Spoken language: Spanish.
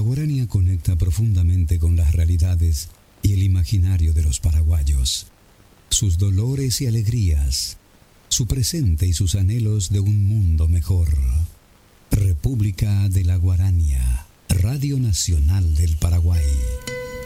guarania conecta profundamente con las realidades y el imaginario de los paraguayos, sus dolores y alegrías, su presente y sus anhelos de un mundo mejor. República de la Guarania, Radio Nacional del Paraguay.